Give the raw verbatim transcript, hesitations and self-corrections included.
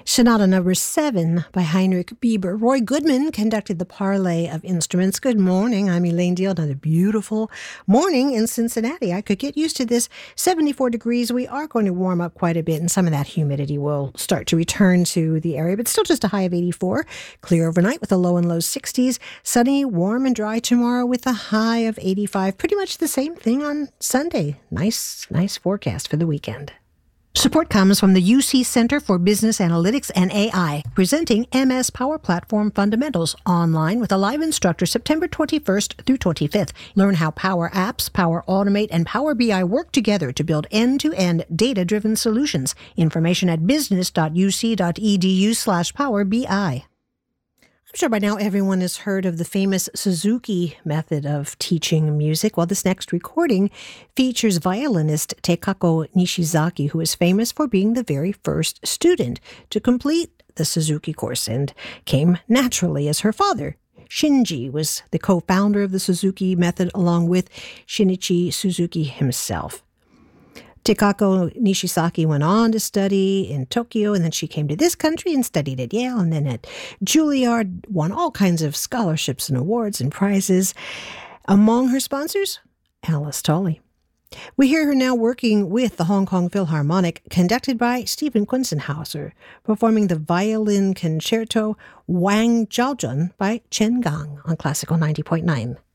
Sonata number seven by Heinrich Bieber. Roy Goodman conducted the Parley of Instruments. Good morning. I'm Elaine Deal. Another beautiful morning in Cincinnati. I could get used to this. seventy-four degrees. We are going to warm up quite a bit, and some of that humidity will start to return to the area, but still just a high of eighty-four. Clear overnight with a low and low sixties. Sunny, warm, and dry tomorrow with a high of eighty-five. Pretty much the same thing on Sunday. Nice, nice forecast for the weekend. Support comes from the U C Center for Business Analytics and A I, presenting M S Power Platform Fundamentals online with a live instructor September twenty-first through twenty-fifth. Learn how Power Apps, Power Automate, and Power B I work together to build end-to-end data-driven solutions. Information at business.uc.edu slash Power BI. I'm sure by now everyone has heard of the famous Suzuki method of teaching music. Well, this next recording features violinist Takako Nishizaki, who is famous for being the very first student to complete the Suzuki course and came naturally as her father. Shinji was the co-founder of the Suzuki method along with Shinichi Suzuki himself. Takako Nishizaki went on to study in Tokyo, and then she came to this country and studied at Yale, and then at Juilliard, won all kinds of scholarships and awards and prizes. Among her sponsors, Alice Tully. We hear her now working with the Hong Kong Philharmonic, conducted by Stephen Kunzenhauser, performing the violin concerto Wang Zhaozhen by Chen Gang on Classical ninety point nine.